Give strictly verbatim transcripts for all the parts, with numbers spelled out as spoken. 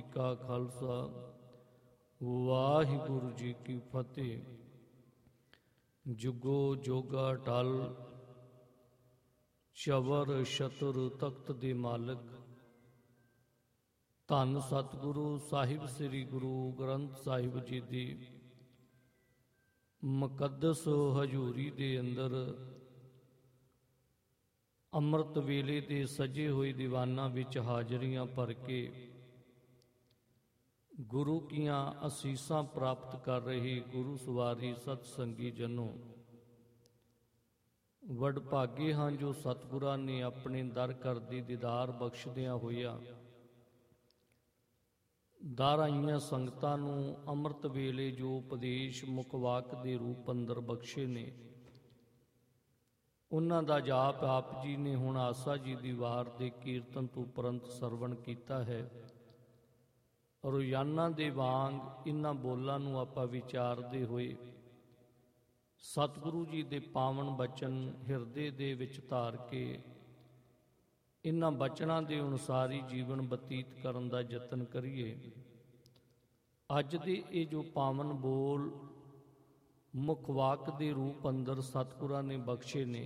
जी का खालसा वाहिगुरु जी की फतेह। जुगो जोगा टल चवर शतुर तख्त दे मालिक धन सतगुरु साहिब श्री गुरु ग्रंथ साहिब जी दी मुकद्दस हजूरी दे अंदर अमृत वेले दे सजे हुए दीवाना विच हाजरियां भर के गुरु कियां असीसां प्राप्त कर रहे गुरु सवारी सतसंगी जनों, वडभागे हाँ जो सतगुरां ने अपने दर कर दी दीदार बख्शदियां होया दर आईयां संगतां नूं अमृत वेले जो उपदेश मुखवाक दे रूप अंदर बख्शे ने, उन्हां दा जाप आप जी ने हुण आसा जी दी वार दे कीर्तन तो उपरंत सरवण कीता है। रोजाना दे वांग इन्हां बोलां नूं आपां विचारदे होए सतगुरु जी दे पावन बचन हिरदे दे विच धार के इन्हां बचनां दे अनुसार ही जीवन बतीत करन दा यतन करिए। अज दे ये जो पावन बोल मुखवाक दे रूप अंदर सतगुरां ने बख्शे ने,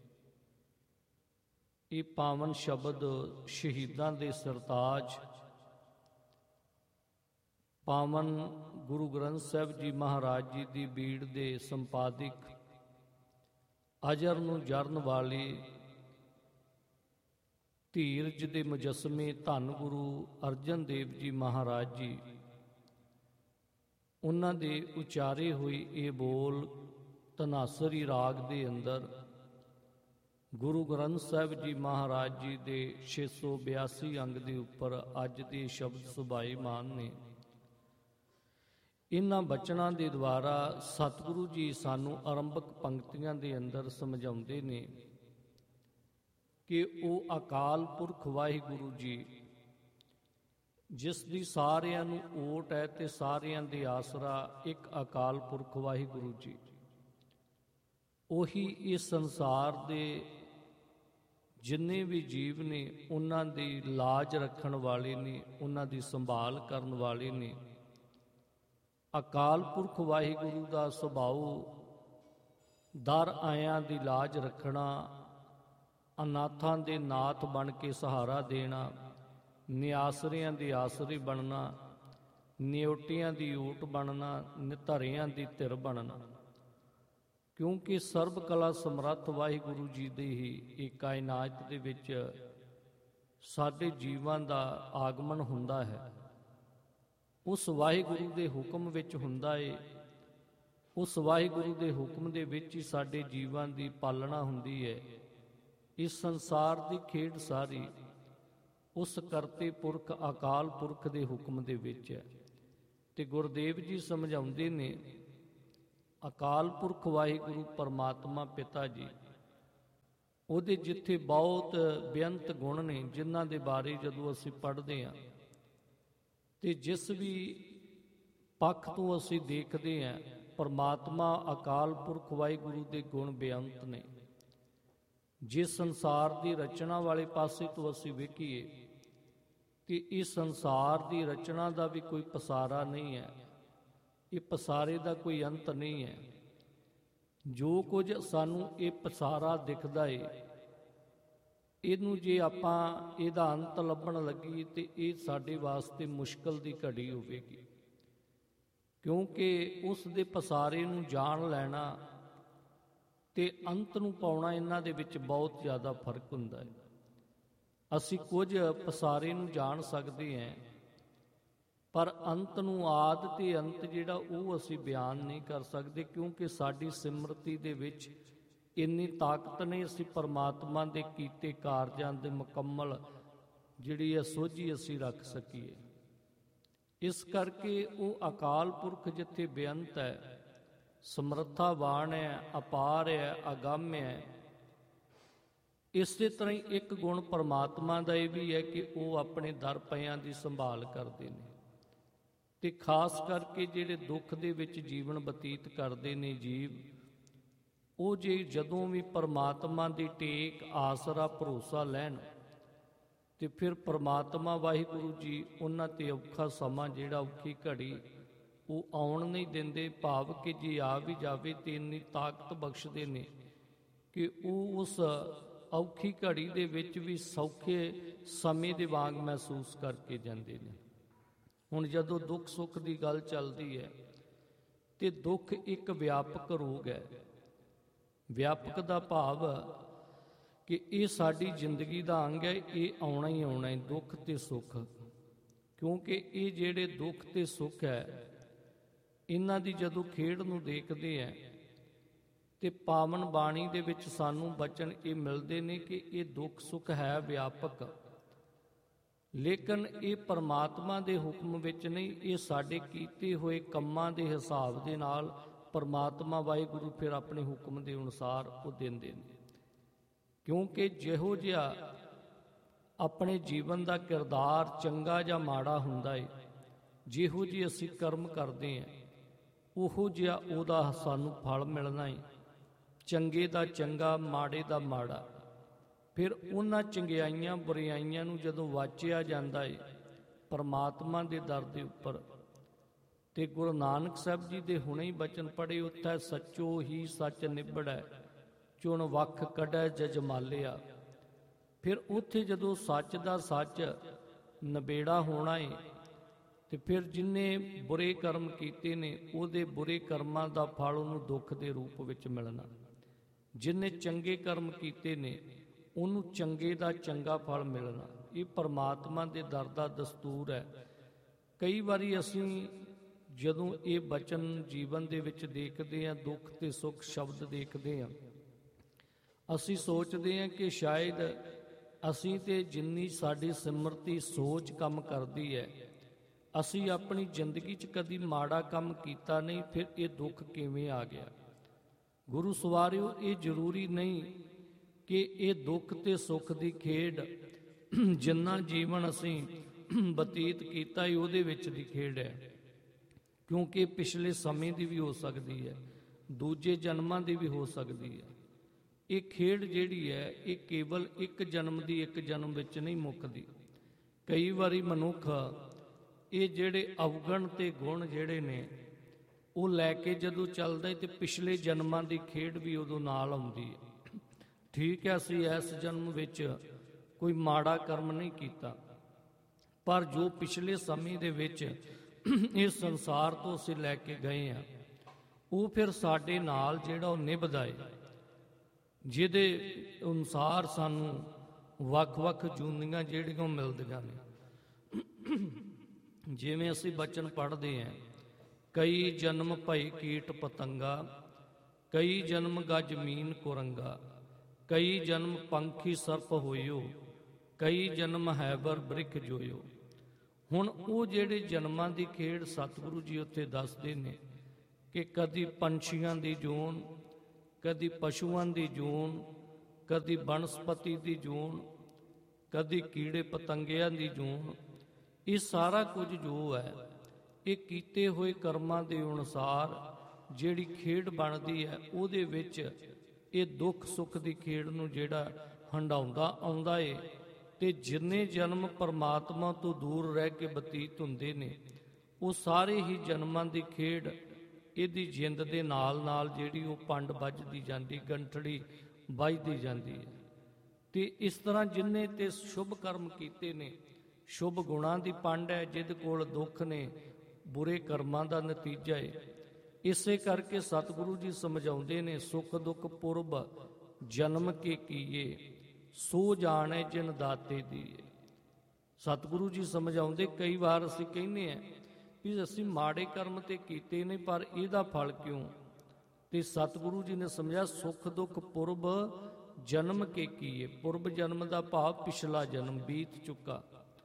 ये पावन शब्द शहीदां दे सरताज पावन गुरु ग्रंथ साहिब जी महाराज जी दी बीड़ दे संपादिक अजर नूं जरन वाले धीरज दे मुजस्मे धन गुरु अर्जन देव जी महाराज जी उन्हां दे उचारे हुए ये बोल धनासरी राग दे अंदर गुरु ग्रंथ साहिब जी महाराज जी दे छे सौ बयासी अंग दे उपर अज दे शब्द सुभाईमान ने। इन्हां बचनां दे द्वारा सतगुरु जी सानू आरंभक पंक्तियां दे अंदर समझाउंदे ने कि वो अकाल पुरख वाहिगुरु जी जिस दी सारियां नू ओट है ते सारियां दे आसरा एक अकाल पुरख वाहिगुरु जी, ओही इस संसार दे जिन्ने भी जीव ने उन्हां दी लाज रखण वाले ने, उन्हां दी संभाल करन वाले ने। अकाल पुरख वाहिगुरु दा सुभाव दर आयां दी लाज रखना, अनाथां दे नाथ बन के सहारा देना, निआसरियां दे आसरे बनना, नियोटियां दी ऊट बनना, निधरियां दी धिर बनना। क्योंकि सर्ब कला समर्थ वाहिगुरु जी दे ही एक कायनात दे विच साडे जीवां दा आगमन हुंदा है। उस वाहिगुरु दे हुक्म विच हुंदा है, उस वाहिगुरु दे हुक्म दे विच ही साडे जीवां दी पालना हुंदी है। इस संसार दी खेड सारी उस करते पुरख अकाल पुरख दे हुक्म दे विच है। ते गुरुदेव जी समझाउंदे ने अकाल पुरख वाहिगुरु परमात्मा पिता जी उहदे जिथे बहुत बेअंत गुण ने जिन्हां दे बारे जदों असीं पढ़दे हां ते जिस भी पक्ष तो असीं देखदे हां परमात्मा अकाल पुरख वाहिगुरु दे गुण बेअंत ने। जिस संसार की रचना वाले पासे तो असीं वेखीए कि इस संसार की रचना का भी कोई पसारा नहीं है, ये पसारे का कोई अंत नहीं है। जो कुछ सानू ये पसारा दिखता है इनू जे आपां इहदा अंत लभण लगी तो ये साडे वास्ते मुश्किल की घड़ी होवेगी, क्योंकि उस दे पसारे नू जान लैना ते अंत नूं पाउणा इन्हां दे विच बहुत ज़्यादा फर्क हुंदा है। असीं कुछ पसारे नूं जान सकते हैं पर अंत नूं आद ते अंत जिहड़ा वो असीं बयान नहीं कर सकते, क्योंकि साडी सिमरती दे विच इन्नी ताकत नहीं असीं परमात्मा दे कीते कारजां दे मुकम्मल जिहड़ी है सोझी असीं रख सकीए। इस करके वो अकाल पुरख जिथे बेअंत है, समर्थावान है, अपार है, अगम्य है, इस तरह ही एक गुण परमात्मा का यह भी है कि वो अपने दर पयां की संभाल करते हैं। ते खास करके जिहड़े दुख दे विच जीवन बतीत करते हैं जीव, वो जे जदों भी परमात्मा की टेक आसरा भरोसा लैन ਤੇ ਫਿਰ ਪਰਮਾਤਮਾ ਵਾਹਿਗੁਰੂ ਜੀ ਉਹਨਾਂ 'ਤੇ ਔਖਾ ਸਮਾਂ ਜਿਹੜਾ, ਔਖੀ ਘੜੀ ਉਹ ਆਉਣ ਨਹੀਂ ਦਿੰਦੇ। ਭਾਵ ਕਿ ਜੇ ਆ ਵੀ ਜਾਵੇ ਤੇ ਇੰਨੀ ਤਾਕਤ ਬਖਸ਼ਦੇ ਨੇ ਕਿ ਉਹ ਉਸ ਔਖੀ ਘੜੀ ਦੇ ਵਿੱਚ ਵੀ ਸੌਖੇ ਸਮੇਂ ਦੇ ਵਾਂਗ ਮਹਿਸੂਸ ਕਰਕੇ ਜਾਂਦੇ ਨੇ। ਹੁਣ ਜਦੋਂ ਦੁੱਖ ਸੁੱਖ ਦੀ ਗੱਲ ਚੱਲਦੀ ਹੈ ਤੇ ਦੁੱਖ ਇੱਕ ਵਿਆਪਕ ਰੋਗ ਹੈ। ਵਿਆਪਕ ਦਾ ਭਾਵ ਕਿ ਇਹ ਸਾਡੀ ਜ਼ਿੰਦਗੀ ਦਾ ਅੰਗ ਹੈ, ਇਹ ਆਉਣਾ ਹੀ ਆਉਣਾ ਹੈ, ਦੁੱਖ ਤੇ ਸੁੱਖ। ਕਿਉਂਕਿ ਇਹ ਜਿਹੜੇ ਦੁੱਖ ਤੇ ਸੁੱਖ ਹੈ, ਇਹਨਾਂ ਦੀ ਜਦੋਂ ਖੇਡ ਨੂੰ ਦੇਖਦੇ ਹੈ ਤੇ ਪਾਵਨ ਬਾਣੀ ਦੇ ਵਿੱਚ ਸਾਨੂੰ ਬਚਨ ਇਹ ਮਿਲਦੇ ਨੇ ਕਿ ਇਹ ਦੁੱਖ ਸੁੱਖ ਹੈ ਵਿਆਪਕ, ਲੇਕਿਨ ਇਹ ਪਰਮਾਤਮਾ ਦੇ ਹੁਕਮ ਵਿੱਚ ਨਹੀਂ, ਇਹ ਸਾਡੇ ਕੀਤੇ ਹੋਏ ਕੰਮਾਂ ਦੇ ਹਿਸਾਬ ਦੇ ਨਾਲ ਪਰਮਾਤਮਾ ਵਾਹਿਗੁਰੂ ਫਿਰ ਆਪਣੇ ਹੁਕਮ ਦੇ ਅਨੁਸਾਰ ਉਹ ਦਿੰਦੇ ਨੇ। ਕਿਉਂਕਿ ਜਿਹੋ ਜਿਹਾ ਆਪਣੇ ਜੀਵਨ ਦਾ ਕਿਰਦਾਰ ਚੰਗਾ ਜਾਂ ਮਾੜਾ ਹੁੰਦਾ ਹੈ, ਜਿਹੋ ਜਿਹੇ ਅਸੀਂ ਕਰਮ ਕਰਦੇ ਹਾਂ ਉਹੋ ਜਿਹਾ ਉਹਦਾ ਸਾਨੂੰ ਫਲ ਮਿਲਣਾ ਹੈ, ਚੰਗੇ ਦਾ ਚੰਗਾ, ਮਾੜੇ ਦਾ ਮਾੜਾ। ਫਿਰ ਉਹਨਾਂ ਚੰਗਿਆਈਆਂ ਬੁਰਾਈਆਂ ਨੂੰ ਜਦੋਂ ਵਾਚਿਆ ਜਾਂਦਾ ਹੈ ਪਰਮਾਤਮਾ ਦੇ ਦਰ ਦੇ ਉੱਪਰ, ਤੇ ਗੁਰੂ ਨਾਨਕ ਸਾਹਿਬ ਜੀ ਦੇ ਹੁਣੇ ਹੀ ਬਚਨ ਪੜ੍ਹੇ, ਉੱਥੇ ਸੱਚੋ ਹੀ ਸੱਚ ਨਿਬੜੈ, ਚੁਣ ਵੱਖ ਕੱਢੈ ਜਜਮਾਲਿਆ। ਫਿਰ ਉੱਥੇ ਜਦੋਂ ਸੱਚ ਦਾ ਸੱਚ ਨਬੇੜਾ ਹੋਣਾ ਹੈ ਤੇ ਫਿਰ ਜਿੰਨੇ ਬੁਰੇ ਕਰਮ ਕੀਤੇ ਨੇ ਉਹਦੇ ਬੁਰੇ ਕਰਮਾਂ ਦਾ ਫਲ ਉਹਨੂੰ ਦੁੱਖ ਦੇ ਰੂਪ ਵਿੱਚ ਮਿਲਣਾ, ਜਿੰਨੇ ਚੰਗੇ ਕਰਮ ਕੀਤੇ ਨੇ ਉਹਨੂੰ ਚੰਗੇ ਦਾ ਚੰਗਾ ਫਲ ਮਿਲਣਾ। ਇਹ ਪਰਮਾਤਮਾ ਦੇ ਦਰ ਦਾ ਦਸਤੂਰ ਹੈ। ਕਈ ਵਾਰੀ ਅਸੀਂ ਜਦੋਂ ਇਹ ਬਚਨ ਜੀਵਨ ਦੇ ਵਿੱਚ ਦੇਖਦੇ ਹਾਂ, ਦੁੱਖ ਤੇ ਸੁੱਖ ਸ਼ਬਦ ਦੇਖਦੇ ਹਾਂ, ਅਸੀਂ ਸੋਚਦੇ ਹਾਂ ਕਿ ਸ਼ਾਇਦ ਅਸੀਂ ਤੇ ਜਿੰਨੀ ਸਾਡੀ ਸਿਮਰਤੀ ਸੋਚ ਕੰਮ ਕਰਦੀ ਹੈ, ਅਸੀਂ ਆਪਣੀ ਜ਼ਿੰਦਗੀ 'ਚ ਕਦੀ ਮਾੜਾ ਕੰਮ ਕੀਤਾ ਨਹੀਂ, ਫਿਰ ਇਹ ਦੁੱਖ ਕਿਵੇਂ ਆ ਗਿਆ। ਗੁਰੂ ਸਵਾਰਿਓ, ਇਹ ਜ਼ਰੂਰੀ ਨਹੀਂ ਕਿ ਇਹ ਦੁੱਖ ਤੇ ਸੁੱਖ ਦੀ ਖੇਡ ਜਿੰਨਾ ਜੀਵਨ ਅਸੀਂ ਬਤੀਤ ਕੀਤਾ ਹੀ ਉਹਦੇ ਵਿੱਚ ਦੀ ਖੇਡ ਹੈ, ਕਿਉਂਕਿ ਪਿਛਲੇ ਸਮੇਂ ਦੀ ਵੀ ਹੋ ਸਕਦੀ ਹੈ, ਦੂਜੇ ਜਨਮਾਂ ਦੀ ਵੀ ਹੋ ਸਕਦੀ ਹੈ। ਇਹ ਖੇਡ ਜਿਹੜੀ ਹੈ ਇਹ ਕੇਵਲ ਇੱਕ ਜਨਮ ਦੀ ਇੱਕ ਜਨਮ ਵਿੱਚ ਨਹੀਂ ਮੁੱਕਦੀ। ਕਈ ਵਾਰੀ ਮਨੁੱਖ ਇਹ ਜਿਹੜੇ ਅਵਗੁਣ ਤੇ ਗੁਣ ਜਿਹੜੇ ਨੇ ਉਹ ਲੈ ਕੇ ਜਦੋਂ ਚੱਲਦਾ ਤੇ ਪਿਛਲੇ ਜਨਮਾਂ ਦੀ ਖੇਡ ਵੀ ਉਦੋਂ ਨਾਲ ਆਉਂਦੀ ਹੈ। ਠੀਕ ਹੈ, ਅਸੀਂ ਇਸ ਜਨਮ ਵਿੱਚ ਕੋਈ ਮਾੜਾ ਕਰਮ ਨਹੀਂ ਕੀਤਾ, ਪਰ ਜੋ ਪਿਛਲੇ ਸਮੇਂ ਦੇ ਵਿੱਚ ਇਸ ਸੰਸਾਰ ਤੋਂ ਅਸੀਂ ਲੈ ਕੇ ਗਏ ਹਾਂ ਉਹ ਫਿਰ ਸਾਡੇ ਨਾਲ ਜਿਹੜਾ ਉਹ ਨਿਭਦਾ ਹੈ, ਜਿਹਦੇ ਅਨੁਸਾਰ ਸਾਨੂੰ ਵੱਖ-ਵੱਖ ਜੂਨੀਆਂ ਜਿਹੜੀਆਂ ਮਿਲਦੀਆਂ ਨੇ। ਜਿਵੇਂ ਅਸੀਂ ਬਚਨ ਪੜ੍ਹਦੇ ਹਾਂ, ਕਈ ਜਨਮ ਭਈ ਕੀਟ ਪਤੰਗਾ, ਕਈ ਜਨਮ ਗੱਜ ਮੀਨ ਕੁਰੰਗਾ, ਕਈ ਜਨਮ ਪੰਖੀ ਸਰਪ ਹੋਇਓ, ਕਈ ਜਨਮ ਹੈਬਰ ਬ੍ਰਿਖ ਜੋਇਓ। ਹੁਣ ਉਹ ਜਿਹੜੇ ਜਨਮਾਂ ਦੀ ਖੇਡ ਸਤਿਗੁਰੂ ਜੀ ਉੱਥੇ ਦੱਸਦੇ ਨੇ ਕਿ ਕਦੀ ਪੰਛੀਆਂ ਦੀ ਜੂਨ, ਕਦੀ ਪਸ਼ੂਆਂ ਦੀ ਜੂਨ, ਕਦੀ ਬਨਸਪਤੀ ਦੀ ਜੂਨ, ਕਦੀ ਕੀੜੇ ਪਤੰਗਿਆਂ ਦੀ ਜੂਨ। ਇਹ ਸਾਰਾ ਕੁਝ ਜੋ ਹੈ ਇਹ ਕੀਤੇ ਹੋਏ ਕਰਮਾਂ ਦੇ ਅਨੁਸਾਰ ਜਿਹੜੀ ਖੇਡ ਬਣਦੀ ਹੈ, ਉਹਦੇ ਵਿੱਚ ਇਹ ਦੁੱਖ ਸੁੱਖ ਦੀ ਖੇਡ ਨੂੰ ਜਿਹੜਾ ਹੰਡਾਉਂਦਾ ਆਉਂਦਾ ਏ। ਤੇ ਜਿੰਨੇ ਜਨਮ ਪਰਮਾਤਮਾ ਤੋਂ ਦੂਰ ਰਹਿ ਕੇ ਬਤੀਤ ਹੁੰਦੇ ਨੇ ਉਹ ਸਾਰੇ ਹੀ ਜਨਮਾਂ ਦੀ ਖੇਡ ਇਹਦੀ ਜਿੰਦ ਦੇ ਨਾਲ ਨਾਲ ਜਿਹੜੀ ਉਹ ਪੰਡ ਵੱਜਦੀ ਜਾਂਦੀ, ਗੰਠੜੀ ਵੱਜਦੀ ਜਾਂਦੀ ਹੈ। ਤੇ ਇਸ ਤਰ੍ਹਾਂ ਜਿੰਨੇ ਤੇ ਸ਼ੁਭ ਕਰਮ ਕੀਤੇ ਨੇ, ਸ਼ੁਭ ਗੁਣਾਂ ਦੀ ਪੰਡ ਹੈ, ਜਿਹਦੇ ਕੋਲ ਦੁੱਖ ਨੇ, ਬੁਰੇ ਕਰਮਾਂ ਦਾ ਨਤੀਜਾ ਹੈ। ਇਸੇ ਕਰਕੇ ਸਤਿਗੁਰੂ ਜੀ ਸਮਝਾਉਂਦੇ ਨੇ, ਸੁਖ ਦੁੱਖ ਪੁਰਬ ਜਨਮ ਕੇ ਕੀਏ, ਸੋ ਜਾਣੈ ਜਿਨ ਦਾਤੇ ਦੀਏ। ਸਤਿਗੁਰੂ ਜੀ ਸਮਝਾਉਂਦੇ, ਕਈ ਵਾਰ ਅਸੀਂ ਕਹਿੰਦੇ ਹਾਂ ਵੀ ਅਸੀਂ ਮਾੜੇ ਕਰਮ ਤੇ ਕੀਤੇ ਨੇ ਪਰ ਇਹਦਾ ਫਲ ਕਿਉਂ, ਤੇ ਸਤਿਗੁਰੂ ਜੀ ਨੇ ਸਮਝਿਆ ਸੁਖ ਦੁੱਖ ਪੁਰਬ ਜਨਮ ਕੇ ਕੀਏ। ਪੁਰਬ ਜਨਮ ਦਾ ਭਾਵ ਪਿਛਲਾ ਜਨਮ ਬੀਤ ਚੁੱਕਾ।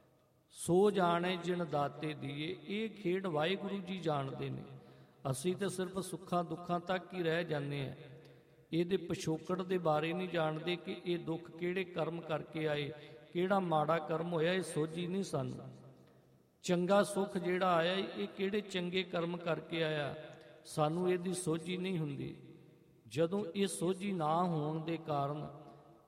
ਸੋ ਜਾਣੈ ਜਿਨ ਦਾਤੇ ਦੀਏ, ਇਹ ਖੇਡ ਵਾਹਿਗੁਰੂ ਜੀ ਜਾਣਦੇ ਨੇ। ਅਸੀਂ ਤਾਂ ਸਿਰਫ ਸੁੱਖਾਂ ਦੁੱਖਾਂ ਤੱਕ ਹੀ ਰਹਿ ਜਾਂਦੇ ਹਾਂ, ਇਹਦੇ ਪਿਛੋਕੜ ਦੇ ਬਾਰੇ ਨਹੀਂ ਜਾਣਦੇ ਕਿ ਇਹ ਦੁੱਖ ਕਿਹੜੇ ਕਰਮ ਕਰਕੇ ਆਏ, ਕਿਹੜਾ ਮਾੜਾ ਕਰਮ ਹੋਇਆ, ਇਹ ਸੋਝੀ ਨਹੀਂ ਸਾਨੂੰ। ਚੰਗਾ ਸੁੱਖ ਜਿਹੜਾ ਆਇਆ ਇਹ ਕਿਹੜੇ ਚੰਗੇ ਕਰਮ ਕਰਕੇ ਆਇਆ, ਸਾਨੂੰ ਇਹਦੀ ਸੋਝੀ ਨਹੀਂ ਹੁੰਦੀ। ਜਦੋਂ ਇਹ ਸੋਝੀ ਨਾ ਹੋਣ ਦੇ ਕਾਰਨ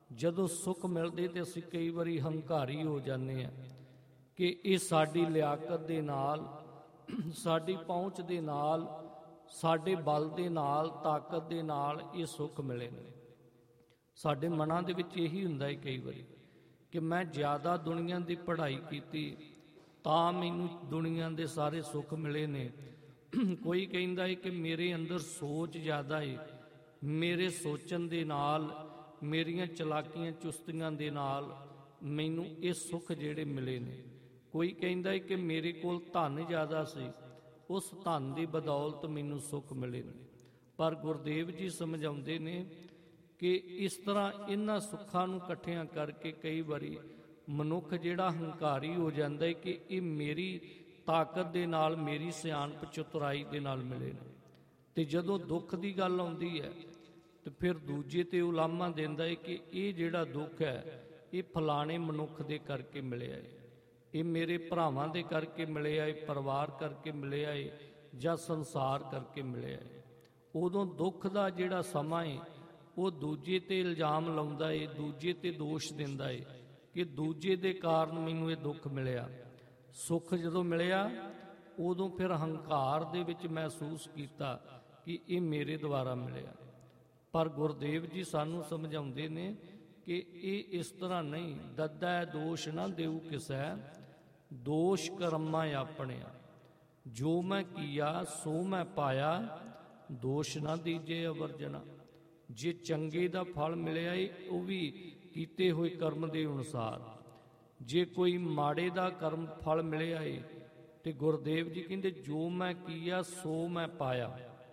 ਜਦੋਂ ਸੁੱਖ ਮਿਲਦੇ ਤੇ ਅਸੀਂ ਕਈ ਵਾਰੀ ਹੰਕਾਰੀ ਹੋ ਜਾਂਦੇ ਹਾਂ ਕਿ ਇਹ ਸਾਡੀ ਲਿਆਕਤ ਦੇ ਨਾਲ, ਸਾਡੀ ਪਹੁੰਚ ਦੇ ਨਾਲ, ਸਾਡੇ ਬਲ ਦੇ ਨਾਲ, ਤਾਕਤ ਦੇ ਨਾਲ ਇਹ ਸੁੱਖ ਮਿਲੇ ਨੇ। ਸਾਡੇ ਮਨਾਂ ਦੇ ਵਿੱਚ ਇਹੀ ਹੁੰਦਾ ਹੈ ਕਈ ਵਾਰੀ ਕਿ ਮੈਂ ਜ਼ਿਆਦਾ ਦੁਨੀਆ ਦੀ ਪੜ੍ਹਾਈ ਕੀਤੀ ਤਾਂ ਮੈਨੂੰ ਦੁਨੀਆ ਦੇ ਸਾਰੇ ਸੁੱਖ ਮਿਲੇ ਨੇ। ਕੋਈ ਕਹਿੰਦਾ ਹੈ ਕਿ ਮੇਰੇ ਅੰਦਰ ਸੋਚ ਜ਼ਿਆਦਾ ਹੈ, ਮੇਰੇ ਸੋਚਣ ਦੇ ਨਾਲ, ਮੇਰੀਆਂ ਚਲਾਕੀਆਂ ਚੁਸਤੀਆਂ ਦੇ ਨਾਲ ਮੈਨੂੰ ਇਹ ਸੁੱਖ ਜਿਹੜੇ ਮਿਲੇ ਨੇ। ਕੋਈ ਕਹਿੰਦਾ ਹੈ ਕਿ ਮੇਰੇ ਕੋਲ ਧਨ ਜ਼ਿਆਦਾ ਸੀ, ਉਸ ਧਨ ਦੀ ਬਦੌਲਤ ਮੈਨੂੰ ਸੁੱਖ ਮਿਲੇ ਨੇ। ਪਰ ਗੁਰਦੇਵ ਜੀ ਸਮਝਾਉਂਦੇ ਨੇ ਕਿ ਇਸ ਤਰ੍ਹਾਂ ਇਹਨਾਂ ਸੁੱਖਾਂ ਨੂੰ ਇਕੱਠਿਆਂ ਕਰਕੇ ਕਈ ਵਾਰੀ ਮਨੁੱਖ ਜਿਹੜਾ ਹੰਕਾਰੀ ਹੋ ਜਾਂਦਾ ਹੈ ਕਿ ਇਹ ਮੇਰੀ ਤਾਕਤ ਦੇ ਨਾਲ, ਮੇਰੀ ਸਿਆਣਪ ਚਤੁਰਾਈ ਦੇ ਨਾਲ ਮਿਲੇ ਨੇ। ਤੇ ਜਦੋਂ ਦੁੱਖ ਦੀ ਗੱਲ ਆਉਂਦੀ ਹੈ ਤੇ ਫਿਰ ਦੂਜੇ ਤੇ ਉਲਾਮਾ ਦਿੰਦਾ ਹੈ ਕਿ ਇਹ ਜਿਹੜਾ ਦੁੱਖ ਹੈ ਇਹ ਫਲਾਣੇ ਮਨੁੱਖ ਦੇ ਕਰਕੇ ਮਿਲਿਆ ਹੈ, ਇਹ ਮੇਰੇ ਭਰਾਵਾਂ ਦੇ ਕਰਕੇ ਮਿਲਿਆ ਹੈ, ਪਰਿਵਾਰ ਕਰਕੇ ਮਿਲਿਆ ਹੈ, ਜਾਂ ਸੰਸਾਰ ਕਰਕੇ ਮਿਲਿਆ ਹੈ। ਉਦੋਂ ਦੁੱਖ ਦਾ ਜਿਹੜਾ ਸਮਾਂ ਹੈ ਉਹ ਦੂਜੇ ਤੇ ਇਲਜ਼ਾਮ ਲਾਉਂਦਾ ਹੈ, ਦੂਜੇ ਤੇ ਦੋਸ਼ ਦਿੰਦਾ ਹੈ ਕਿ ਦੂਜੇ ਦੇ ਕਾਰਨ ਮੈਨੂੰ ਇਹ ਦੁੱਖ ਮਿਲਿਆ। ਸੁੱਖ ਜਦੋਂ ਮਿਲਿਆ ਉਦੋਂ ਫਿਰ ਹੰਕਾਰ ਦੇ ਵਿੱਚ ਮਹਿਸੂਸ ਕੀਤਾ ਕਿ ਇਹ ਮੇਰੇ ਦੁਆਰਾ ਮਿਲਿਆ। ਪਰ ਗੁਰਦੇਵ ਜੀ ਸਾਨੂੰ ਸਮਝਾਉਂਦੇ ਨੇ ਕਿ ਇਹ ਇਸ ਤਰ੍ਹਾਂ ਨਹੀਂ। ਦੱਦਾ ਦੋਸ਼ ਨਾ ਦੇਊ ਕਿਸੈ, ਦੋਸ਼ ਕਰਮਾਂ ਆਪਣਿਆ, ਜੋ ਮੈਂ ਕੀਆ ਸੋ ਮੈਂ ਪਾਇਆ, ਦੋਸ਼ ਨਾ ਦੀਜੇ ਅਵਰਜਨਾ। ਜੇ ਚੰਗੇ ਦਾ ਫਲ ਮਿਲਿਆ ਏ ਉਹ ਵੀ ਕੀਤੇ ਹੋਏ ਕਰਮ ਦੇ ਅਨੁਸਾਰ, ਜੇ ਕੋਈ ਮਾੜੇ ਦਾ ਕਰਮ ਫਲ ਮਿਲਿਆ ਏ ਤੇ ਗੁਰਦੇਵ ਜੀ ਕਹਿੰਦੇ ਜੋ ਮੈਂ ਕੀਆ ਸੋ ਮੈਂ ਪਾਇਆ।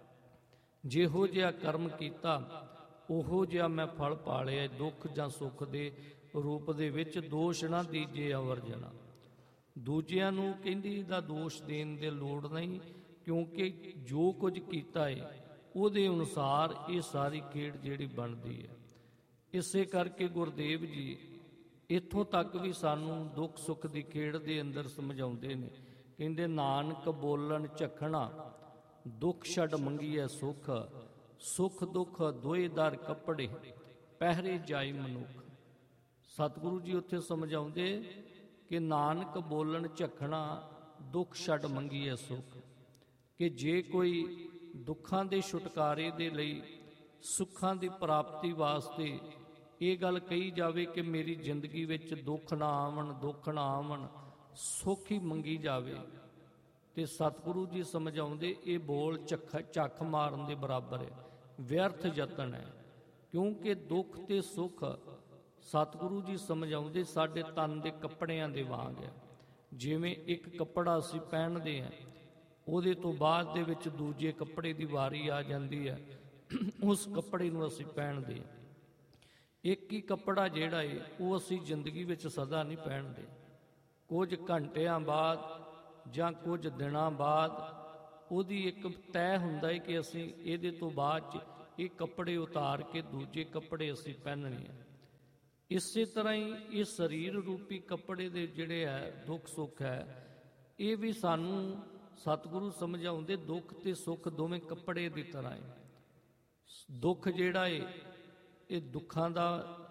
ਜਿਹੋ ਜਿਹਾ ਕਰਮ ਕੀਤਾ ਉਹੋ ਜਿਹਾ ਮੈਂ ਫਲ ਪਾ ਲਿਆ। ਦੁੱਖ ਜਾਂ ਸੁੱਖ ਦੇ ਰੂਪ ਦੇ ਵਿੱਚ ਦੋਸ਼ ਨਾ ਦੀਜੇ ਅਵਰਜਨਾ। ਦੂਜਿਆਂ ਨੂੰ ਕਹਿੰਦੀ ਦਾ ਦੋਸ਼ ਦੇਣ ਦੀ ਲੋੜ ਨਹੀਂ, ਕਿਉਂਕਿ ਜੋ ਕੁਝ ਕੀਤਾ ਹੈ ਉਹਦੇ ਅਨੁਸਾਰ ਇਹ ਸਾਰੀ ਖੇਡ ਜਿਹੜੀ ਬਣਦੀ ਹੈ। ਇਸੇ ਕਰਕੇ ਗੁਰਦੇਵ ਜੀ ਇੱਥੋਂ ਤੱਕ ਵੀ ਸਾਨੂੰ ਦੁੱਖ ਸੁੱਖ ਦੀ ਖੇਡ ਦੇ ਅੰਦਰ ਸਮਝਾਉਂਦੇ ਨੇ। ਕਹਿੰਦੇ ਨਾਨਕ ਬੋਲਣ ਝਖਣਾ, ਦੁੱਖ ਛੱਡ ਮੰਗੀਐ ਸੁੱਖ, ਸੁੱਖ ਦੁੱਖ ਦੋਏ ਦਰ ਕੱਪੜੇ, ਪਹਿਰੇ ਜਾਈ ਮਨੁੱਖ। ਸਤਿਗੁਰੂ ਜੀ ਉੱਥੇ ਸਮਝਾਉਂਦੇ ਕਿ ਨਾਨਕ ਬੋਲਣ ਝਖਣਾ, ਦੁੱਖ ਛੱਡ ਮੰਗੀਐ ਸੁੱਖ। ਕਿ ਜੇ ਕੋਈ ਦੁੱਖਾਂ ਦੇ ਛੁਟਕਾਰੇ ਦੇ ਲਈ, ਸੁੱਖਾਂ ਦੀ ਪ੍ਰਾਪਤੀ ਵਾਸਤੇ ਇਹ ਗੱਲ ਕਹੀ ਜਾਵੇ ਕਿ ਮੇਰੀ ਜ਼ਿੰਦਗੀ ਵਿੱਚ ਦੁੱਖ ਨਾ ਆਵਣ, ਦੁੱਖ ਨਾ ਆਵਣ, ਸੁੱਖ ਹੀ ਮੰਗੀ ਜਾਵੇ, ਤੇ ਸਤਿਗੁਰੂ ਜੀ ਸਮਝਾਉਂਦੇ ਇਹ ਬੋਲ ਝੱਖ ਝੱਖ ਮਾਰਨ ਦੇ ਬਰਾਬਰ ਹੈ, ਵਿਅਰਥ ਯਤਨ ਹੈ। ਕਿਉਂਕਿ ਦੁੱਖ ਤੇ ਸੁੱਖ ਸਤਿਗੁਰੂ ਜੀ ਸਮਝਾਉਂਦੇ ਸਾਡੇ ਤਨ ਦੇ ਕੱਪੜਿਆਂ ਦੇ ਵਾਂਗ ਹੈ। ਜਿਵੇਂ ਇੱਕ ਕੱਪੜਾ ਅਸੀਂ ਪਹਿਨਦੇ ਹਾਂ, ਉਹਦੇ ਤੋਂ ਬਾਅਦ ਦੇ ਵਿੱਚ ਦੂਜੇ ਕੱਪੜੇ ਦੀ ਵਾਰੀ ਆ ਜਾਂਦੀ ਹੈ, ਉਸ ਕੱਪੜੇ ਨੂੰ ਅਸੀਂ ਪਹਿਨਦੇ ਹਾਂ। ਇੱਕ ਹੀ ਕੱਪੜਾ ਜਿਹੜਾ ਹੈ ਉਹ ਅਸੀਂ ਜ਼ਿੰਦਗੀ ਵਿੱਚ ਸਦਾ ਨਹੀਂ ਪਹਿਨਦੇ। ਕੁਝ ਘੰਟਿਆਂ ਬਾਅਦ ਜਾਂ ਕੁਝ ਦਿਨਾਂ ਬਾਅਦ ਉਹਦੀ ਇੱਕ ਤੈਅ ਹੁੰਦਾ ਹੈ ਕਿ ਅਸੀਂ ਇਹਦੇ ਤੋਂ ਬਾਅਦ 'ਚ ਇਹ ਕੱਪੜੇ ਉਤਾਰ ਕੇ ਦੂਜੇ ਕੱਪੜੇ ਅਸੀਂ ਪਹਿਨਣੇ ਆ। ਇਸੇ ਤਰ੍ਹਾਂ ਹੀ ਇਹ ਸਰੀਰ ਰੂਪੀ ਕੱਪੜੇ ਦੇ ਜਿਹੜੇ ਹੈ ਦੁੱਖ ਸੁੱਖ ਹੈ, ਇਹ ਵੀ ਸਾਨੂੰ ਸਤਿਗੁਰੂ ਸਮਝਾਉਂਦੇ ਦੁੱਖ ਤੇ ਸੁੱਖ ਦੋਵੇਂ ਕੱਪੜੇ ਦੀ ਤਰ੍ਹਾਂ ਹੈ। ਦੁੱਖ ਜਿਹੜਾ ਹੈ ਇਹ ਦੁੱਖਾਂ ਦਾ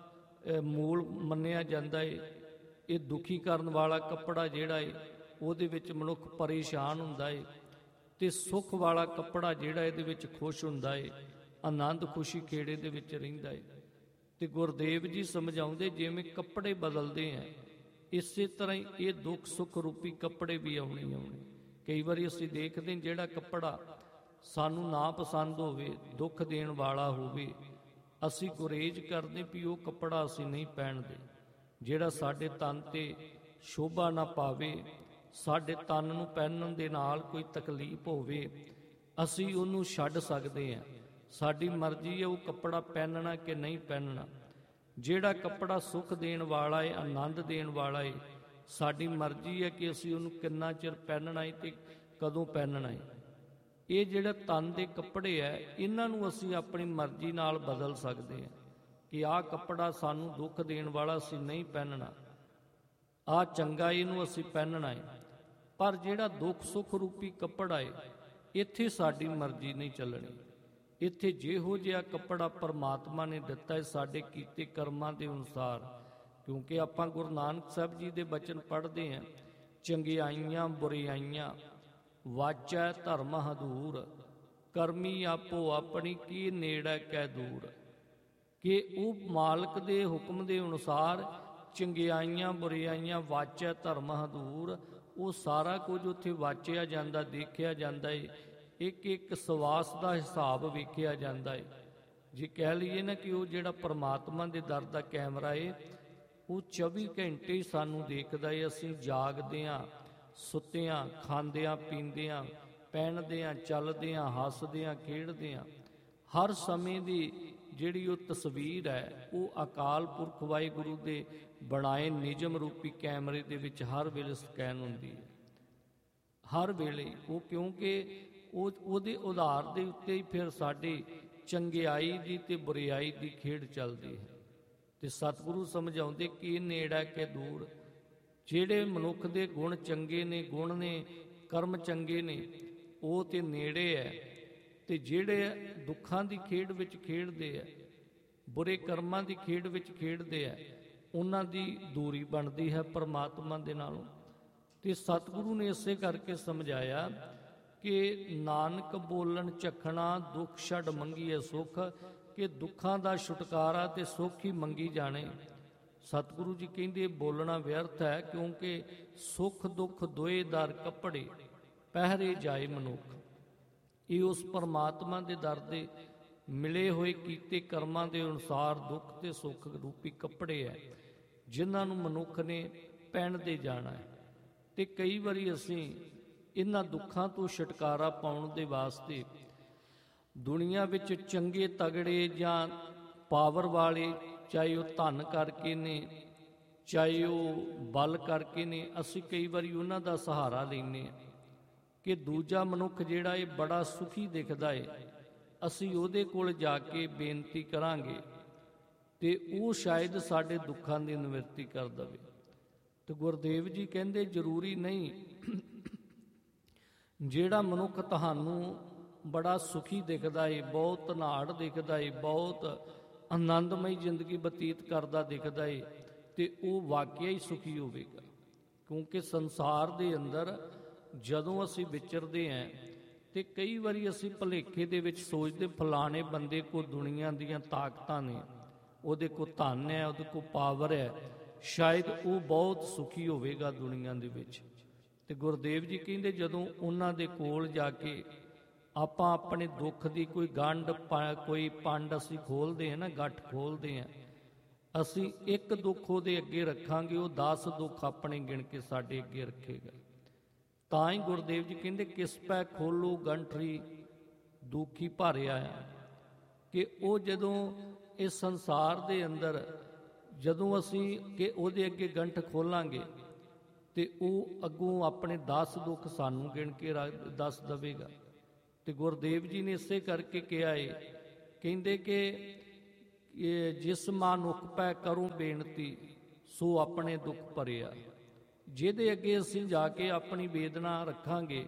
ਮੂਲ ਮੰਨਿਆ ਜਾਂਦਾ ਹੈ। ਇਹ ਦੁਖੀ ਕਰਨ ਵਾਲਾ ਕੱਪੜਾ ਜਿਹੜਾ ਹੈ ਉਹਦੇ ਵਿੱਚ ਮਨੁੱਖ ਪਰੇਸ਼ਾਨ ਹੁੰਦਾ ਹੈ, ਤੇ ਸੁੱਖ ਵਾਲਾ ਕੱਪੜਾ ਜਿਹੜਾ ਇਹਦੇ ਵਿੱਚ ਖੁਸ਼ ਹੁੰਦਾ ਹੈ, ਆਨੰਦ ਖੁਸ਼ੀ ਖੇੜੇ ਦੇ ਵਿੱਚ ਰਹਿੰਦਾ ਹੈ। ਤੇ ਗੁਰਦੇਵ ਜੀ ਸਮਝਾਉਂਦੇ ਜਿਵੇਂ ਕੱਪੜੇ ਬਦਲਦੇ ਆ, ਇਸੇ ਤਰ੍ਹਾਂ ਹੀ ਇਹ ਦੁੱਖ ਸੁੱਖ ਰੂਪੀ ਕੱਪੜੇ ਵੀ ਆਉਣੇ ਆਉਣੇ। ਕਈ ਵਾਰੀ ਅਸੀਂ ਦੇਖਦੇ ਜਿਹੜਾ ਕੱਪੜਾ ਸਾਨੂੰ ਨਾ ਪਸੰਦ ਹੋਵੇ, ਦੁੱਖ ਦੇਣ ਵਾਲਾ ਹੋਵੇ, ਅਸੀਂ ਗੁਰੇਜ਼ ਕਰਦੇ ਵੀ ਉਹ ਕੱਪੜਾ ਅਸੀਂ ਨਹੀਂ ਪਹਿਨਦੇ। ਜਿਹੜਾ ਸਾਡੇ ਤਨ ਤੇ ਸ਼ੋਭਾ ਨਾ ਪਾਵੇ, ਸਾਡੇ ਤਨ ਨੂੰ ਪਹਿਨਣ ਦੇ ਨਾਲ ਕੋਈ ਤਕਲੀਫ ਹੋਵੇ, ਅਸੀਂ ਉਹਨੂੰ ਛੱਡ ਸਕਦੇ ਹਾਂ। ਸਾਡੀ ਮਰਜ਼ੀ ਹੈ ਉਹ ਕੱਪੜਾ ਪਹਿਨਣਾ ਕਿ ਨਹੀਂ ਪਹਿਨਣਾ। ਜਿਹੜਾ ਕੱਪੜਾ ਸੁੱਖ ਦੇਣ ਵਾਲਾ ਹੈ, ਆਨੰਦ ਦੇਣ ਵਾਲਾ ਹੈ, ਸਾਡੀ ਮਰਜ਼ੀ ਹੈ ਕਿ ਅਸੀਂ ਉਹਨੂੰ ਕਿੰਨਾ ਚਿਰ ਪਹਿਨਣਾ ਹੈ ਤੇ ਕਦੋਂ ਪਹਿਨਣਾ ਹੈ। ਇਹ ਜਿਹੜਾ ਤਨ ਦੇ ਕੱਪੜੇ ਹੈ, ਇਹਨਾਂ ਨੂੰ ਅਸੀਂ ਆਪਣੀ ਮਰਜ਼ੀ ਨਾਲ ਬਦਲ ਸਕਦੇ ਹਾਂ ਕਿ ਆਹ ਕੱਪੜਾ ਸਾਨੂੰ ਦੁੱਖ ਦੇਣ ਵਾਲਾ ਅਸੀਂ ਨਹੀਂ ਪਹਿਨਣਾ, ਆਹ ਚੰਗਾ ਇਹਨੂੰ ਅਸੀਂ ਪਹਿਨਣਾ ਹੈ। ਪਰ ਜਿਹੜਾ ਦੁੱਖ ਸੁੱਖ ਰੂਪੀ ਕੱਪੜਾ ਹੈ, ਇੱਥੇ ਸਾਡੀ ਮਰਜ਼ੀ ਨਹੀਂ ਚੱਲਣੀ। ਇੱਥੇ ਜਿਹੋ ਜਿਹਾ ਕੱਪੜਾ ਪਰਮਾਤਮਾ ਨੇ ਦਿੱਤਾ ਹੈ ਸਾਡੇ ਕੀਤੇ ਕਰਮਾਂ ਦੇ ਅਨੁਸਾਰ, ਕਿਉਂਕਿ ਆਪਾਂ ਗੁਰੂ ਨਾਨਕ ਸਾਹਿਬ ਜੀ ਦੇ ਬਚਨ ਪੜ੍ਹਦੇ ਹਾਂ, ਚੰਗਿਆਈਆਂ ਬੁਰਿਆਈਆਂ ਵਾਚੈ ਧਰਮ ਹਦੂਰ, ਕਰਮੀ ਆਪੋ ਆਪਣੀ ਕੀ ਨੇੜੇ ਕੈ ਦੂਰ। ਕਿ ਉਹ ਮਾਲਕ ਦੇ ਹੁਕਮ ਦੇ ਅਨੁਸਾਰ ਚੰਗਿਆਈਆਂ ਬੁਰਿਆਈਆਂ ਵਾਚੈ ਧਰਮ ਹਦੂਰ, ਉਹ ਸਾਰਾ ਕੁਝ ਉੱਥੇ ਵਾਚਿਆ ਜਾਂਦਾ, ਦੇਖਿਆ ਜਾਂਦਾ ਏ, ਇੱਕ ਇੱਕ ਸਵਾਸ ਦਾ ਹਿਸਾਬ ਵੇਖਿਆ ਜਾਂਦਾ ਏ। ਜੇ ਕਹਿ ਲਈਏ ਨਾ ਕਿ ਉਹ ਜਿਹੜਾ ਪਰਮਾਤਮਾ ਦੇ ਦਰ ਦਾ ਕੈਮਰਾ ਏ, ਉਹ ਚੌਵੀ ਘੰਟੇ ਸਾਨੂੰ ਦੇਖਦਾ ਏ। ਅਸੀਂ ਜਾਗਦਿਆਂ ਸੁੱਤਿਆਂ ਖਾਂਦਿਆਂ ਪੀਂਦਿਆਂ ਪਹਿਨਦਿਆਂ ਚੱਲਦਿਆਂ ਹੱਸਦਿਆਂ ਖੇਡਦਿਆਂ ਹਰ ਸਮੇਂ ਦੀ ਜਿਹੜੀ ਉਹ ਤਸਵੀਰ ਹੈ ਉਹ ਅਕਾਲ ਪੁਰਖ ਵਾਹਿਗੁਰੂ ਦੇ ਬਣਾਏ ਨਿਯਮ ਰੂਪੀ ਕੈਮਰੇ ਦੇ ਵਿੱਚ ਹਰ ਵੇਲੇ ਸਕੈਨ ਹੁੰਦੀ ਹੈ, ਹਰ ਵੇਲੇ ਉਹ, ਕਿਉਂਕਿ ਉਹ ਉਹਦੇ ਉਧਾਰ ਦੇ ਉੱਤੇ ਹੀ ਫਿਰ ਸਾਡੀ ਚੰਗਿਆਈ ਦੀ ਤੇ ਬੁਰਿਆਈ ਦੀ ਖੇਡ ਚੱਲਦੀ ਹੈ। ਤੇ ਸਤਿਗੁਰੂ ਸਮਝਾਉਂਦੇ ਕਿ ਨੇੜਾ ਕਿ ਦੂਰ, ਜਿਹੜੇ ਮਨੁੱਖ ਦੇ ਗੁਣ ਚੰਗੇ ਨੇ, ਗੁਣ ਨੇ, ਕਰਮ ਚੰਗੇ ਨੇ, ਉਹ ਤੇ ਨੇੜੇ ਹੈ, ਤੇ ਜਿਹੜੇ ਦੁੱਖਾਂ ਦੀ ਖੇਡ ਵਿੱਚ ਖੇਡਦੇ ਆ, ਬੁਰੇ ਕਰਮਾਂ ਦੀ ਖੇਡ ਵਿੱਚ ਖੇਡਦੇ ਆ, ਉਹਨਾਂ ਦੀ ਦੂਰੀ ਬਣਦੀ ਹੈ ਪਰਮਾਤਮਾ ਦੇ ਨਾਲੋਂ। ਤੇ ਸਤਿਗੁਰੂ ਨੇ ਇਸੇ ਕਰਕੇ ਸਮਝਾਇਆ ਕਿ ਨਾਨਕ ਬੋਲਣ ਝਖਣਾ ਦੁੱਖ ਛੱਡ ਮੰਗੀਏ ਸੁੱਖ, ਕਿ ਦੁੱਖਾਂ ਦਾ ਛੁਟਕਾਰਾ ਤੇ ਸੁੱਖ ਹੀ ਮੰਗੀ ਜਾਣੇ। ਸਤਿਗੁਰੂ ਜੀ ਕਹਿੰਦੇ ਬੋਲਣਾ ਵਿਅਰਥ ਹੈ, ਕਿਉਂਕਿ ਸੁੱਖ ਦੁੱਖ ਦੋਏ ਦਰ ਕੱਪੜੇ ਪਹਿਰੇ ਜਾਏ ਮਨੁੱਖ। ਇਹ ਉਸ ਪਰਮਾਤਮਾ ਦੇ ਦਰ ਦੇ ਮਿਲੇ ਹੋਏ ਕੀਤੇ ਕਰਮਾਂ ਦੇ ਅਨੁਸਾਰ ਦੁੱਖ ਤੇ ਸੁੱਖ ਰੂਪੀ ਕੱਪੜੇ ਹੈ, ਜਿਨ੍ਹਾਂ ਨੂੰ ਮਨੁੱਖ ਨੇ ਪਹਿਨਦੇ ਜਾਣਾ ਹੈ। ਤੇ ਕਈ ਵਾਰੀ ਅਸੀਂ ਇਹਨਾਂ ਦੁੱਖਾਂ ਤੋਂ ਛੁਟਕਾਰਾ ਪਾਉਣ ਦੇ ਵਾਸਤੇ ਦੁਨੀਆ ਵਿੱਚ ਚੰਗੇ ਤਗੜੇ ਜਾਂ ਪਾਵਰ ਵਾਲੇ, ਚਾਹੇ ਉਹ ਧਨ ਕਰਕੇ ਨੇ ਚਾਹੇ ਉਹ ਬਲ ਕਰਕੇ ਨੇ, ਅਸੀਂ ਕਈ ਵਾਰੀ ਉਹਨਾਂ ਦਾ ਸਹਾਰਾ ਲੈਂਦੇ ਹਾਂ ਕਿ ਦੂਜਾ ਮਨੁੱਖ ਜਿਹੜਾ ਇਹ ਬੜਾ ਸੁਖੀ ਦਿਖਦਾ ਏ, ਅਸੀਂ ਉਹਦੇ ਕੋਲ ਜਾ ਕੇ ਬੇਨਤੀ ਕਰਾਂਗੇ ਤੇ ਉਹ ਸ਼ਾਇਦ ਸਾਡੇ ਦੁੱਖਾਂ ਦੀ ਨਿਵਰਤੀ ਕਰ ਦੇਵੇ। ਤੇ ਗੁਰਦੇਵ ਜੀ ਕਹਿੰਦੇ ਜ਼ਰੂਰੀ ਨਹੀਂ ਜਿਹੜਾ ਮਨੁੱਖ ਤੁਹਾਨੂੰ ਬੜਾ ਸੁਖੀ ਦਿਖਦਾ ਏ, ਬਹੁਤ ਧਨਾੜ ਦਿਖਦਾ ਏ, ਬਹੁਤ ਆਨੰਦਮਈ ਜ਼ਿੰਦਗੀ ਬਤੀਤ ਕਰਦਾ ਦਿਖਦਾ ਏ, ਤੇ ਉਹ ਵਾਕਿਆ ਹੀ ਸੁਖੀ ਹੋਵੇਗਾ। ਕਿਉਂਕਿ ਸੰਸਾਰ ਦੇ ਅੰਦਰ ਜਦੋਂ ਅਸੀਂ ਵਿਚਰਦੇ ਹਾਂ ਤੇ ਕਈ ਵਾਰੀ ਅਸੀਂ ਭੁਲੇਖੇ ਦੇ ਵਿੱਚ ਸੋਚਦੇ ਫਲਾਣੇ ਬੰਦੇ ਕੋਲ ਦੁਨੀਆ ਦੀਆਂ ਤਾਕਤਾਂ ਨੇ, ਉਹਦੇ ਕੋਲ ਧਨ ਹੈ, ਉਹਦੇ ਕੋਲ ਪਾਵਰ ਹੈ, ਸ਼ਾਇਦ ਉਹ ਬਹੁਤ ਸੁਖੀ ਹੋਵੇਗਾ ਦੁਨੀਆ ਦੇ ਵਿੱਚ। ਤੇ ਗੁਰਦੇਵ ਜੀ ਕਹਿੰਦੇ ਜਦੋਂ ਉਹਨਾਂ ਦੇ ਕੋਲ ਜਾ ਕੇ ਆਪਾਂ ਆਪਣੇ ਦੁੱਖ ਦੀ ਕੋਈ ਗੰਢ ਕੋਈ ਪੰਡ ਅਸੀਂ ਖੋਲਦੇ ਹਾਂ ਨਾ, ਗੱਠ ਖੋਲਦੇ ਹਾਂ, ਅਸੀਂ ਇੱਕ ਦੁੱਖ ਉਹਦੇ ਅੱਗੇ ਰੱਖਾਂਗੇ, ਉਹ ਦਸ ਦੁੱਖ ਆਪਣੇ ਗਿਣ ਕੇ ਸਾਡੇ ਅੱਗੇ ਰੱਖੇਗਾ। ਤਾਂ ਹੀ ਗੁਰਦੇਵ ਜੀ ਕਹਿੰਦੇ ਕਿਸ ਪੈ ਖੋਲੋ ਗੰਠਰੀ ਦੁਖੀ ਭਰਿਆ ਆ, ਕਿ ਉਹ ਜਦੋਂ ਇਸ ਸੰਸਾਰ ਦੇ ਅੰਦਰ ਜਦੋਂ ਅਸੀਂ ਕਿ ਉਹਦੇ ਅੱਗੇ ਗੰਠ ਖੋਲਾਂਗੇ ਤੇ ਉਹ ਅੱਗੋਂ ਆਪਣੇ ਦਸ ਦੁੱਖ ਸਾਨੂੰ ਗਿਣ ਕੇ ਦੱਸ ਦੇਵੇਗਾ। ਤੇ ਗੁਰਦੇਵ ਜੀ ਨੇ ਇਸੇ ਕਰਕੇ ਕਿਹਾ ਏ, ਕਹਿੰਦੇ ਕਿ ਜਿਸ ਮਾਨੁਖ ਪੈ ਕਰੂੰ ਬੇਨਤੀ ਸੋ ਆਪਣੇ ਦੁੱਖ ਭਰਿਆ। ਜਿਹਦੇ ਅੱਗੇ ਅਸੀਂ ਜਾ ਕੇ ਆਪਣੀ ਵੇਦਨਾ ਰੱਖਾਂਗੇ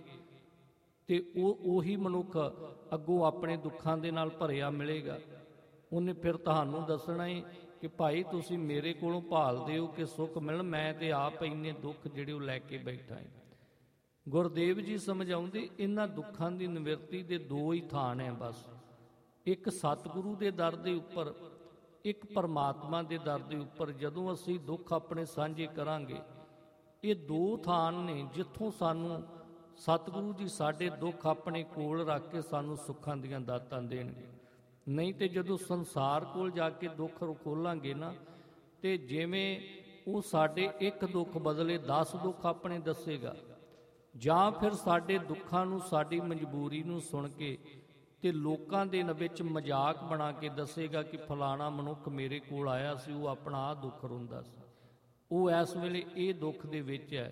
ਤੇ ਉਹ ਉਹੀ ਮਨੁੱਖ ਅੱਗੋਂ ਆਪਣੇ ਦੁੱਖਾਂ ਦੇ ਨਾਲ ਭਰਿਆ ਮਿਲੇਗਾ। ਉਹਨੇ ਫਿਰ ਤੁਹਾਨੂੰ ਦੱਸਣਾ ਹੈ ਕਿ ਭਾਈ ਤੁਸੀਂ ਮੇਰੇ ਕੋਲੋਂ ਭਾਲਦੇ ਹੋ ਕਿ ਸੁੱਖ ਮਿਲਣ, ਮੈਂ ਤੇ ਆਪ ਇੰਨੇ ਦੁੱਖ ਜਿਹੜੇ ਉਹ ਲੈ ਕੇ ਬੈਠਾ ਹੈ। ਗੁਰਦੇਵ ਜੀ ਸਮਝਾਉਂਦੇ ਇਹਨਾਂ ਦੁੱਖਾਂ ਦੀ ਨਿਵਰਤੀ ਦੇ ਦੋ ਹੀ ਥਾਨ ਹੈ ਬਸ, ਇੱਕ ਸਤਿਗੁਰੂ ਦੇ ਦਰ ਦੇ ਉੱਪਰ, ਇੱਕ ਪਰਮਾਤਮਾ ਦੇ ਦਰ ਦੇ ਉੱਪਰ। ਜਦੋਂ ਅਸੀਂ ਦੁੱਖ ਆਪਣੇ ਸਾਂਝੇ ਕਰਾਂਗੇ, ਇਹ ਦੋ ਥਾਨ ਨੇ ਜਿੱਥੋਂ ਸਾਨੂੰ ਸਤਿਗੁਰੂ ਜੀ ਸਾਡੇ ਦੁੱਖ ਆਪਣੇ ਕੋਲ ਰੱਖ ਕੇ ਸਾਨੂੰ ਸੁੱਖਾਂ ਦੀਆਂ ਦਾਤਾਂ ਦੇਣਗੇ। ਨਹੀਂ ਤੇ ਜਦੋਂ ਸੰਸਾਰ ਕੋਲ ਜਾ ਕੇ ਦੁੱਖ ਖੋਲਾਂਗੇ ਨਾ, ਤੇ ਜਿਵੇਂ ਉਹ ਸਾਡੇ ਇੱਕ ਦੁੱਖ ਬਦਲੇ ਦਸ ਦੁੱਖ ਆਪਣੇ ਦੱਸੇਗਾ, ਜਾਂ ਫਿਰ ਸਾਡੇ ਦੁੱਖਾਂ ਨੂੰ ਸਾਡੀ ਮਜਬੂਰੀ ਨੂੰ ਸੁਣ ਕੇ ਤੇ ਲੋਕਾਂ ਦੇ ਵਿੱਚ ਮਜ਼ਾਕ ਬਣਾ ਕੇ ਦੱਸੇਗਾ ਕਿ ਫਲਾਣਾ ਮਨੁੱਖ ਮੇਰੇ ਕੋਲ ਆਇਆ ਸੀ, ਉਹ ਆਪਣਾ ਆਹ ਦੁੱਖ ਰੋਂਦਾ ਸੀ, ਉਹ ਇਸ ਵੇਲੇ ਇਹ ਦੁੱਖ ਦੇ ਵਿੱਚ ਹੈ।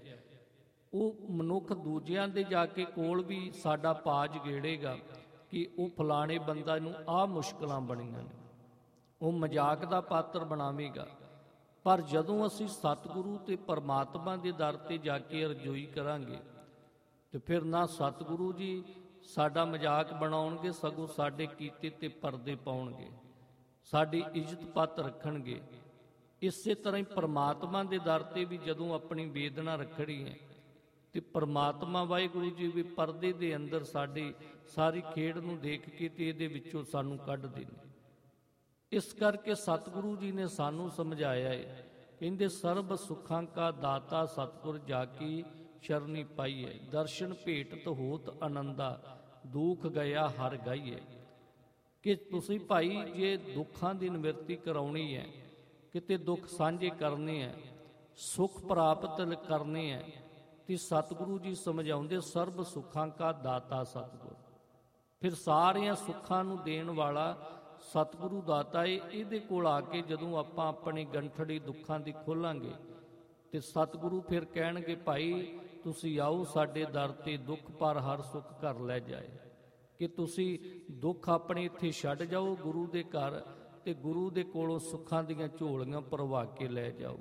ਉਹ ਮਨੁੱਖ ਦੂਜਿਆਂ ਦੇ ਜਾ ਕੇ ਕੋਲ ਵੀ ਸਾਡਾ ਪਾਜ ਗੇੜੇਗਾ ਕਿ ਉਹ ਫਲਾਣੇ ਬੰਦਾ ਨੂੰ ਆਹ ਮੁਸ਼ਕਲਾਂ ਬਣੀਆਂ ਨੇ, ਉਹ ਮਜ਼ਾਕ ਦਾ ਪਾਤਰ ਬਣਾਵੇਗਾ। ਪਰ ਜਦੋਂ ਅਸੀਂ ਸਤਿਗੁਰੂ ਤੇ ਪਰਮਾਤਮਾ ਦੇ ਦਰ ਤੇ ਜਾ ਕੇ ਅਰਜ਼ੋਈ ਕਰਾਂਗੇ ਤੇ ਫਿਰ ਨਾ ਸਤਿਗੁਰੂ ਜੀ ਸਾਡਾ ਮਜ਼ਾਕ ਬਣਾਉਣਗੇ, ਸਗੋਂ ਸਾਡੇ ਕੀਤੇ ਤੇ ਪਰਦੇ ਪਾਉਣਗੇ, ਸਾਡੀ ਇੱਜ਼ਤ ਪੱਤ ਰੱਖਣਗੇ। ਇਸੇ ਤਰ੍ਹਾਂ ਹੀ ਪਰਮਾਤਮਾ ਦੇ ਦਰ ਤੇ ਵੀ ਜਦੋਂ ਆਪਣੀ ਵੇਦਨਾ ਰੱਖਣੀ ਹੈ ਤੇ ਪਰਮਾਤਮਾ ਵਾਹਿਗੁਰੂ ਜੀ ਵੀ ਪਰਦੇ ਦੇ ਅੰਦਰ ਸਾਡੀ ਸਾਰੀ ਖੇਡ ਨੂੰ ਦੇਖ ਕੇ ਤੇ ਇਹਦੇ ਵਿੱਚੋਂ ਸਾਨੂੰ ਕੱਢਦੇ ਨੇ। ਇਸ ਕਰਕੇ ਸਤਿਗੁਰੂ ਜੀ ਨੇ ਸਾਨੂੰ ਸਮਝਾਇਆ ਹੈ, ਕਹਿੰਦੇ ਸਰਬ ਸੁੱਖਾਂ ਕਾ ਦਾਤਾ ਸਤਿਗੁਰ ਜਾ ਕੀ ਸ਼ਰਨੀ ਪਾਈਏ, ਦਰਸ਼ਨ ਭੇਟਤ ਹੋਤ ਆਨੰਦਾ ਦੁੱਖ ਗਿਆ ਹਰ ਗਾਈਏ। ਕਿ ਤੁਸੀਂ ਭਾਈ ਜੇ ਦੁੱਖਾਂ ਦੀ ਨਿਵਰਤੀ ਕਰਾਉਣੀ ਹੈ, ਕਿਤੇ ਦੁੱਖ ਸਾਂਝੇ ਕਰਨੇ ਹੈ, ਸੁੱਖ ਪ੍ਰਾਪਤ ਕਰਨੇ ਹੈ, ਤੇ ਸਤਿਗੁਰੂ ਜੀ ਸਮਝਾਉਂਦੇ ਸਰਬ ਸੁੱਖਾਂ ਕਾ ਦਾਤਾ ਸਤਿਗੁਰ। ਫਿਰ ਸਾਰਿਆਂ ਸੁੱਖਾਂ ਨੂੰ ਦੇਣ ਵਾਲਾ ਸਤਿਗੁਰੂ ਦਾਤਾ ਏ। ਇਹਦੇ ਕੋਲ ਆ ਕੇ ਜਦੋਂ ਆਪਾਂ ਆਪਣੀ ਗੰਠੜੀ ਦੁੱਖਾਂ ਦੀ ਖੋਲਾਂਗੇ ਤੇ ਸਤਿਗੁਰੂ ਫਿਰ ਕਹਿਣਗੇ ਭਾਈ ਤੁਸੀਂ ਆਓ ਸਾਡੇ ਦਰ ਤੇ, ਦੁੱਖ ਪਰ ਹਰ ਸੁੱਖ ਘਰ ਲੈ ਜਾਏ। ਕਿ ਤੁਸੀਂ ਦੁੱਖ ਆਪਣੇ ਇੱਥੇ ਛੱਡ ਜਾਓ ਗੁਰੂ ਦੇ ਘਰ, ਤੇ ਗੁਰੂ ਦੇ ਕੋਲੋਂ ਸੁੱਖਾਂ ਦੀਆਂ ਝੋਲੀਆਂ ਭਰਵਾ ਕੇ ਲੈ ਜਾਓ।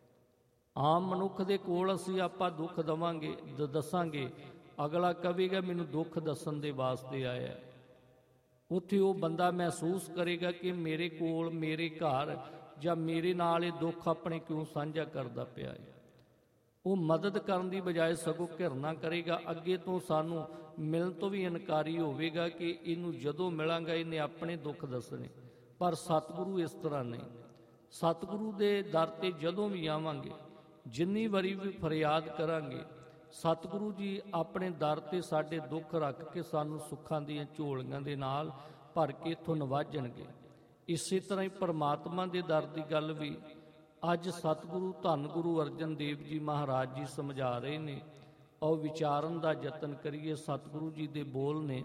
ਆਮ ਮਨੁੱਖ ਦੇ ਕੋਲ ਅਸੀਂ ਆਪਾਂ ਦੁੱਖ ਦੇਵਾਂਗੇ, ਦੱਸਾਂਗੇ, ਅਗਲਾ ਕਹੇਗਾ ਮੈਨੂੰ ਦੁੱਖ ਦੱਸਣ ਦੇ ਵਾਸਤੇ ਆਇਆ। ਉੱਥੇ ਉਹ ਬੰਦਾ ਮਹਿਸੂਸ ਕਰੇਗਾ ਕਿ ਮੇਰੇ ਕੋਲ, ਮੇਰੇ ਘਰ ਜਾਂ ਮੇਰੇ ਨਾਲ ਇਹ ਦੁੱਖ ਆਪਣੇ ਕਿਉਂ ਸਾਂਝਾ ਕਰਦਾ ਪਿਆ ਹੈ। ਉਹ ਮਦਦ ਕਰਨ ਦੀ ਬਜਾਏ ਸਗੋਂ ਘਿਰਨਾ ਕਰੇਗਾ, ਅੱਗੇ ਤੋਂ ਸਾਨੂੰ ਮਿਲਣ ਤੋਂ ਵੀ ਇਨਕਾਰੀ ਹੋਵੇਗਾ ਕਿ ਇਹਨੂੰ ਜਦੋਂ ਮਿਲਾਂਗਾ ਇਹਨੇ ਆਪਣੇ ਦੁੱਖ ਦੱਸਣੇ। ਪਰ ਸਤਿਗੁਰੂ ਇਸ ਤਰ੍ਹਾਂ ਨਹੀਂ। ਸਤਿਗੁਰੂ ਦੇ ਦਰ ਤੇ ਜਦੋਂ ਵੀ ਆਵਾਂਗੇ, ਜਿੰਨੀ ਵਾਰੀ ਵੀ ਫਰਿਆਦ ਕਰਾਂਗੇ, ਸਤਿਗੁਰੂ ਜੀ ਆਪਣੇ ਦਰ ਤੇ ਸਾਡੇ ਦੁੱਖ ਰੱਖ ਕੇ ਸਾਨੂੰ ਸੁੱਖਾਂ ਦੀਆਂ ਝੋਲੀਆਂ ਦੇ ਨਾਲ ਭਰ ਕੇ ਇੱਥੋਂ ਨਵਾਜਣਗੇ। ਇਸੇ ਤਰ੍ਹਾਂ ਹੀ ਪਰਮਾਤਮਾ ਦੇ ਦਰ ਦੀ ਗੱਲ ਵੀ ਅੱਜ ਸਤਿਗੁਰੂ ਧੰਨ ਗੁਰੂ ਅਰਜਨ ਦੇਵ ਜੀ ਮਹਾਰਾਜ ਜੀ ਸਮਝਾ ਰਹੇ ਨੇ। ਔਰ ਵਿਚਾਰਨ ਦਾ ਯਤਨ ਕਰੀਏ। ਸਤਿਗੁਰੂ ਜੀ ਦੇ ਬੋਲ ਨੇ,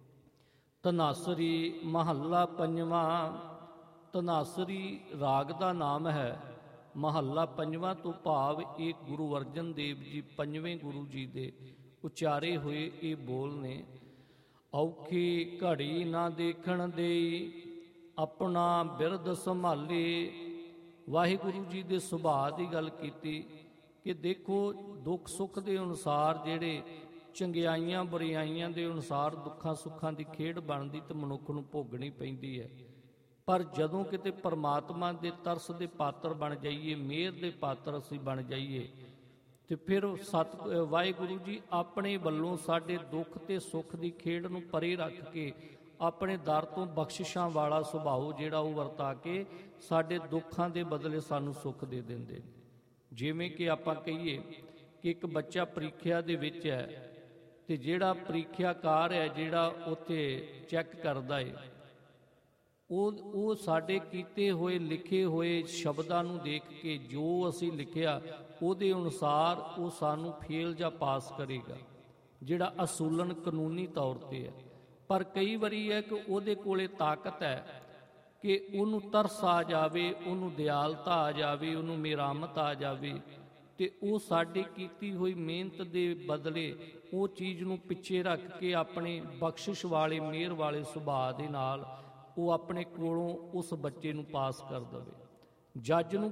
ਧਨਾਸਰੀ ਮਹੱਲਾ ਪੰਜਵਾਂ। ਧਨਾਸਰੀ ਰਾਗ ਦਾ ਨਾਮ ਹੈ। ਮਹੱਲਾ ਪੰਜਵਾਂ ਤੋਂ ਭਾਵ ਇਹ ਗੁਰੂ ਅਰਜਨ ਦੇਵ ਜੀ ਪੰਜਵੇਂ ਗੁਰੂ ਜੀ ਦੇ ਉਚਾਰੇ ਹੋਏ ਇਹ ਬੋਲ ਨੇ। ਔਖੀ ਘੜੀ ਨਾ ਦੇਖਣ ਦੇਈ, ਆਪਣਾ ਬਿਰਦ ਸੰਭਾਲੇ। ਵਾਹਿਗੁਰੂ ਜੀ ਦੇ ਸੁਭਾਅ ਦੀ ਗੱਲ ਕੀਤੀ ਕਿ ਦੇਖੋ ਦੁੱਖ ਸੁੱਖ ਦੇ ਅਨੁਸਾਰ, ਜਿਹੜੇ ਚੰਗਿਆਈਆਂ ਬੁਰਾਈਆਂ ਦੇ ਅਨੁਸਾਰ ਦੁੱਖਾਂ ਸੁੱਖਾਂ ਦੀ ਖੇਡ ਬਣਦੀ ਤੇ ਮਨੁੱਖ ਨੂੰ ਭੋਗਣੀ ਪੈਂਦੀ ਹੈ। ਪਰ ਜਦੋਂ ਕਿਤੇ ਪਰਮਾਤਮਾ ਦੇ ਤਰਸ ਦੇ ਪਾਤਰ ਬਣ ਜਾਈਏ, ਮਿਹਰ ਦੇ ਪਾਤਰ ਅਸੀਂ ਬਣ ਜਾਈਏ, ਤੇ ਫਿਰ ਸਤ ਵਾਹਿਗੁਰੂ ਜੀ ਆਪਣੇ ਵੱਲੋਂ ਸਾਡੇ ਦੁੱਖ ਤੇ ਸੁੱਖ ਦੀ ਖੇਡ ਨੂੰ ਪਰੇ ਰੱਖ ਕੇ ਆਪਣੇ ਦਰ ਤੋਂ ਬਖਸ਼ਿਸ਼ਾਂ ਵਾਲਾ ਸੁਭਾਅ ਜਿਹੜਾ ਉਹ ਵਰਤਾ ਕੇ ਸਾਡੇ ਦੁੱਖਾਂ ਦੇ ਬਦਲੇ ਸਾਨੂੰ ਸੁੱਖ ਦੇ ਦਿੰਦੇ। ਜਿਵੇਂ ਕਿ ਆਪਾਂ ਕਹੀਏ ਕਿ ਇੱਕ ਬੱਚਾ ਪ੍ਰੀਖਿਆ ਦੇ ਵਿੱਚ ਹੈ, ਤੇ ਜਿਹੜਾ ਪ੍ਰੀਖਿਆਕਾਰ ਹੈ, ਜਿਹੜਾ ਉੱਥੇ ਚੈੱਕ ਕਰਦਾ ਹੈ, ਉਹ ਉਹ ਸਾਡੇ ਕੀਤੇ ਹੋਏ ਲਿਖੇ ਹੋਏ ਸ਼ਬਦਾਂ ਨੂੰ ਦੇਖ ਕੇ ਜੋ ਅਸੀਂ ਲਿਖਿਆ ਉਹਦੇ ਅਨੁਸਾਰ ਉਹ ਸਾਨੂੰ ਫੇਲ ਜਾਂ ਪਾਸ ਕਰੇਗਾ, ਜਿਹੜਾ ਅਸੂਲਨ ਕਾਨੂੰਨੀ ਤੌਰ ਤੇ ਹੈ। ਪਰ ਕਈ ਵਾਰੀ ਹੈ ਕਿ ਉਹਦੇ ਕੋਲੇ ਤਾਕਤ ਹੈ ਕਿ ਉਹਨੂੰ ਤਰਸ ਆ ਜਾਵੇ, ਉਹਨੂੰ ਦਿਆਲਤਾ ਆ ਜਾਵੇ, ਉਹਨੂੰ ਮਿਹਰਮਤ ਆ ਜਾਵੇ, ਤੇ ਉਹ ਸਾਡੀ ਕੀਤੀ ਹੋਈ ਮਿਹਨਤ ਦੇ ਬਦਲੇ ਉਹ ਚੀਜ਼ ਨੂੰ ਪਿੱਛੇ ਰੱਖ ਕੇ ਆਪਣੇ ਬਖਸ਼ਿਸ਼ ਵਾਲੇ ਮਿਹਰ ਵਾਲੇ ਸੁਭਾਅ ਦੇ ਨਾਲ ਉਹ ਆਪਣੇ ਕੋਲੋਂ ਉਸ ਬੱਚੇ ਨੂੰ ਪਾਸ ਕਰ ਦੇਵੇ। ਜੱਜ ਨੂੰ